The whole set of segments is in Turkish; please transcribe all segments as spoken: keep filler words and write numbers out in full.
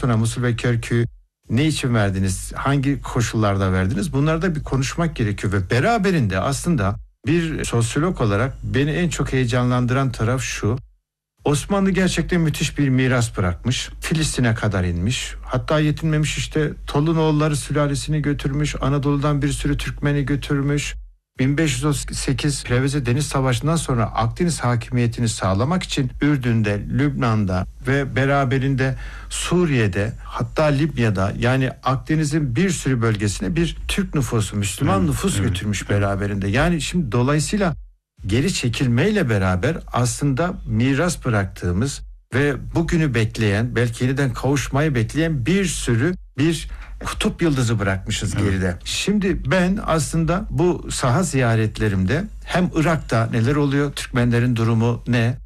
sonra Musul ve Kerkük'ü ne için verdiniz? Hangi koşullarda verdiniz? Bunları da bir konuşmak gerekiyor ve beraberinde aslında bir sosyolog olarak beni en çok heyecanlandıran taraf şu. Osmanlı gerçekten müthiş bir miras bırakmış. Filistin'e kadar inmiş. Hatta yetinmemiş, işte Tolunoğulları sülalesini götürmüş. Anadolu'dan bir sürü Türkmeni götürmüş. bin beş yüz otuz sekiz Preveze Deniz Savaşı'ndan sonra Akdeniz hakimiyetini sağlamak için Ürdün'de, Lübnan'da ve beraberinde Suriye'de, hatta Libya'da, yani Akdeniz'in bir sürü bölgesine bir Türk nüfusu, Müslüman evet, nüfus evet, götürmüş evet. beraberinde. Yani şimdi dolayısıyla geri çekilmeyle beraber aslında miras bıraktığımız ve bugünü bekleyen, belki yeniden kavuşmayı bekleyen bir sürü bir kutup yıldızı bırakmışız evet. geride. Şimdi ben aslında bu saha ziyaretlerimde hem Irak'ta neler oluyor, Türkmenlerin durumu ne?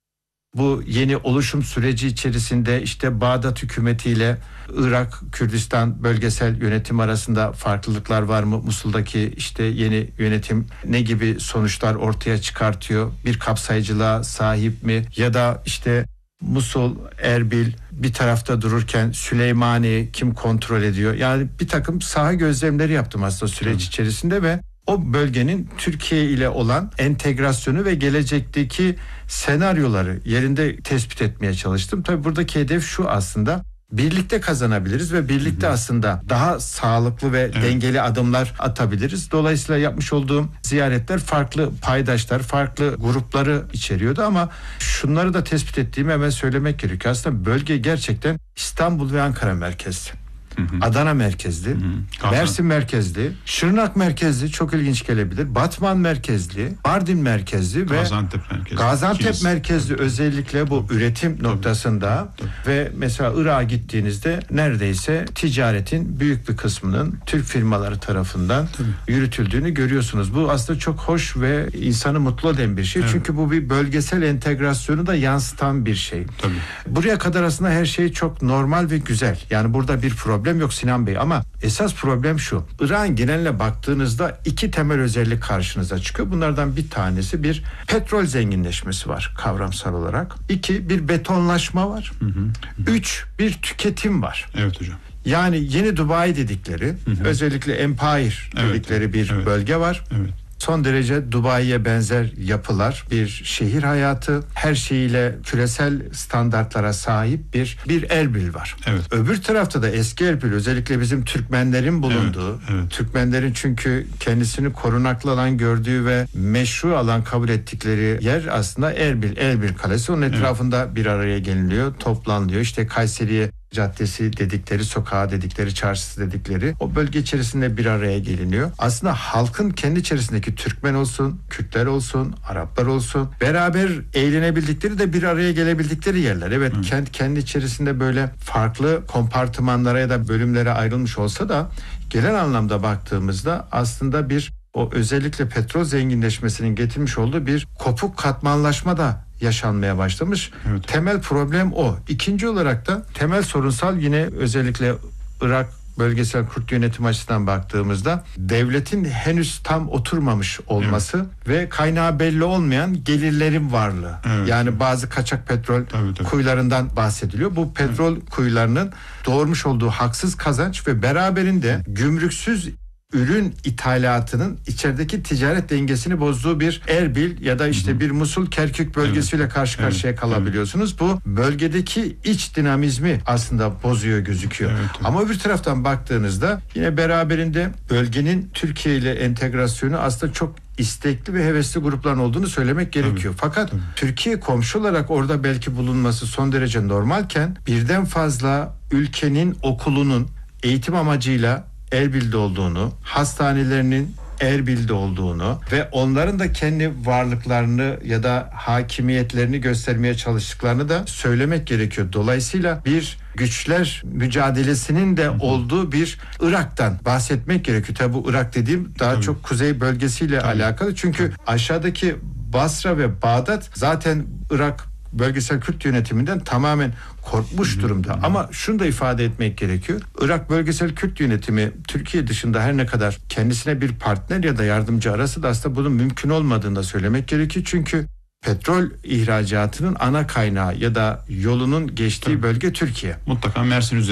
Bu yeni oluşum süreci içerisinde işte Bağdat hükümetiyle Irak, Kürdistan bölgesel yönetim arasında farklılıklar var mı? Musul'daki işte yeni yönetim ne gibi sonuçlar ortaya çıkartıyor? Bir kapsayıcılığa sahip mi? Ya da işte Musul, Erbil bir tarafta dururken Süleymaniye kim kontrol ediyor? Yani bir takım saha gözlemleri yaptım aslında süreç Hı. içerisinde ve o bölgenin Türkiye ile olan entegrasyonu ve gelecekteki senaryoları yerinde tespit etmeye çalıştım. Tabii buradaki hedef şu aslında. Birlikte kazanabiliriz ve birlikte hı hı. aslında daha sağlıklı ve evet. dengeli adımlar atabiliriz. Dolayısıyla yapmış olduğum ziyaretler farklı paydaşlar, farklı grupları içeriyordu ama şunları da tespit ettiğimi hemen söylemek gerekiyor. Aslında bölge gerçekten İstanbul ve Ankara merkezli. Hı hı. Adana merkezli, hı hı. Mersin merkezli, Şırnak merkezli, çok ilginç gelebilir. Batman merkezli, Mardin merkezli ve Gaziantep merkezli. Gaziantep İkisi. merkezli özellikle bu tabii. üretim tabii. noktasında tabii. ve mesela Irak'a gittiğinizde neredeyse ticaretin büyük bir kısmının Türk firmaları tarafından tabii. yürütüldüğünü görüyorsunuz. Bu aslında çok hoş ve insanı mutlu eden bir şey. Evet. Çünkü bu bir bölgesel entegrasyonu da yansıtan bir şey. Tabii. Buraya kadar aslında her şey çok normal ve güzel. Yani burada bir problem Problem yok Sinan Bey ama esas problem şu. Irak'ın geneline baktığınızda iki temel özellik karşınıza çıkıyor. Bunlardan bir tanesi bir petrol zenginleşmesi var kavramsal olarak. İki bir betonlaşma var. Hı hı. Üç bir tüketim var. Evet hocam. Yani yeni Dubai dedikleri hı hı. özellikle Empire dedikleri evet. bir evet. bölge var. Evet. Son derece Dubai'ye benzer yapılar, bir şehir hayatı, her şeyiyle küresel standartlara sahip bir bir Erbil var. Evet. Öbür tarafta da eski Erbil, özellikle bizim Türkmenlerin bulunduğu, evet, evet. Türkmenlerin çünkü kendisini korunaklı alan gördüğü ve meşru alan kabul ettikleri yer aslında Erbil, Erbil Kalesi. Onun etrafında evet. bir araya geliniyor, toplanılıyor. İşte Kayseri'ye Caddesi dedikleri, sokağı dedikleri, çarşısı dedikleri o bölge içerisinde bir araya geliniyor. Aslında halkın kendi içerisindeki Türkmen olsun, Kürtler olsun, Araplar olsun beraber eğlenebildikleri de bir araya gelebildikleri yerler. Evet, Hı. kendi kendi içerisinde böyle farklı kompartımanlara ya da bölümlere ayrılmış olsa da genel anlamda baktığımızda aslında bir o özellikle petrol zenginleşmesinin getirmiş olduğu bir kopuk katmanlaşma da yaşanmaya başlamış. Evet. Temel problem o. İkinci olarak da temel sorunsal yine özellikle Irak bölgesel Kürt yönetim açısından baktığımızda devletin henüz tam oturmamış olması evet. ve kaynağı belli olmayan gelirlerin varlığı. Evet. Yani bazı kaçak petrol tabii, tabii. kuyularından bahsediliyor. Bu petrol evet. kuyularının doğurmuş olduğu haksız kazanç ve beraberinde gümrüksüz ürün ithalatının içerideki ticaret dengesini bozduğu bir Erbil ya da işte hı hı. bir Musul Kerkük bölgesiyle evet. karşı karşıya evet. kalabiliyorsunuz. Evet. Bu bölgedeki iç dinamizmi aslında bozuyor gözüküyor. Evet, evet. Ama bir taraftan baktığınızda yine beraberinde bölgenin Türkiye ile entegrasyonu aslında çok istekli ve hevesli grupların olduğunu söylemek gerekiyor. Tabii, Fakat tabii. Türkiye komşu olarak orada belki bulunması son derece normalken birden fazla ülkenin okulunun eğitim amacıyla Erbil'de olduğunu, hastanelerinin Erbil'de olduğunu ve onların da kendi varlıklarını ya da hakimiyetlerini göstermeye çalıştıklarını da söylemek gerekiyor. Dolayısıyla bir güçler mücadelesinin de olduğu bir Irak'tan bahsetmek gerekiyor. Tabi bu Irak dediğim daha Tabii. çok kuzey bölgesiyle Tabii. alakalı. Çünkü Tabii. aşağıdaki Basra ve Bağdat zaten Irak bölgesel Kürt yönetiminden tamamen korkmuş durumda. Ama şunu da ifade etmek gerekiyor. Irak bölgesel Kürt yönetimi Türkiye dışında her ne kadar kendisine bir partner ya da yardımcı arası da aslında bunun mümkün olmadığını da söylemek gerekiyor. Çünkü petrol ihracatının ana kaynağı ya da yolunun geçtiği Tabii. bölge Türkiye. Mutlaka Mersin üzerinde